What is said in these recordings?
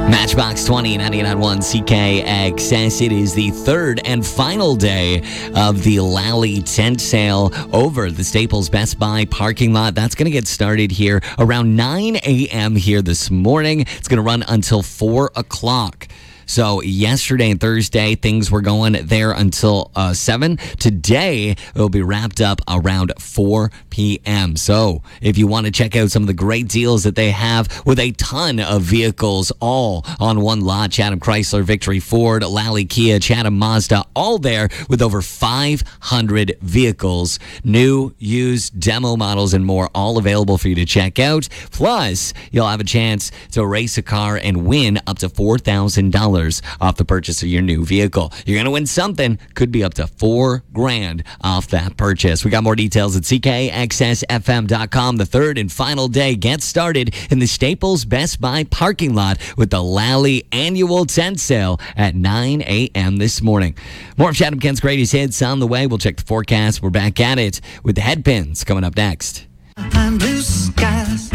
Matchbox 20, 99.1 CKXS. It is the third and final day of the Lally tent sale over the Staples Best Buy parking lot. That's going to get started here around 9 a.m. here this morning. It's going to run until 4 o'clock. So yesterday and Thursday, things were going there until 7. Today, it'll be wrapped up around 4 p.m. So if you want to check out some of the great deals that they have with a ton of vehicles all on one lot, Chatham Chrysler, Victory Ford, Lally Kia, Chatham Mazda, all there with over 500 vehicles, new, used, demo models, and more, all available for you to check out. Plus, you'll have a chance to race a car and win up to $4,000 off the purchase of your new vehicle. You're going to win something. Could be up to $4,000 off that purchase. We got more details at CKXSFM.com. The third and final day gets started in the Staples Best Buy parking lot with the Lally annual tent sale at 9 a.m. this morning. More of Chatham Kent's greatest hits on the way. We'll check the forecast. We're back at it with the Headpins coming up next. Blue skies.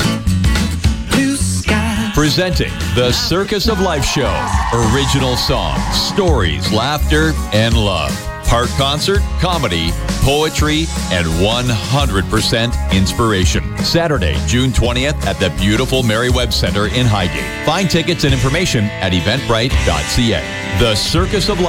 Presenting the Circus of Life Show. Original songs, stories, laughter, and love. Part concert, comedy, poetry, and 100% inspiration. Saturday, June 20th at the beautiful Mary Webb Center in Highgate. Find tickets and information at eventbrite.ca. The Circus of Life.